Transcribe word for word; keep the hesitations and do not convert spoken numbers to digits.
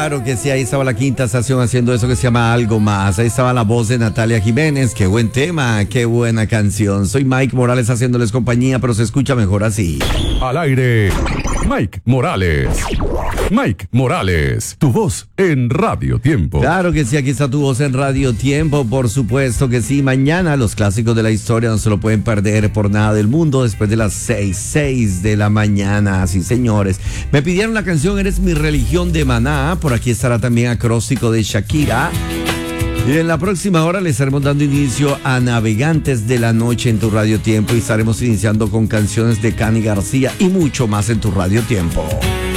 Claro que sí, ahí estaba la quinta estación haciendo eso que se llama Algo Más. Ahí estaba la voz de Natalia Jiménez. Qué buen tema, qué buena canción. Soy Mike Morales haciéndoles compañía, pero se escucha mejor así. Al aire, Mike Morales. Mike Morales, tu voz en Radio Tiempo. Claro que sí, aquí está tu voz en Radio Tiempo, por supuesto que sí. Mañana los clásicos de la historia no se lo pueden perder por nada del mundo después de las seis, seis de la mañana. Sí, señores. Me pidieron la canción Eres mi religión de Maná. Por aquí estará también Acróstico de Shakira. Y en la próxima hora le estaremos dando inicio a Navegantes de la Noche en tu Radio Tiempo y estaremos iniciando con canciones de Cani García y mucho más en tu Radio Tiempo.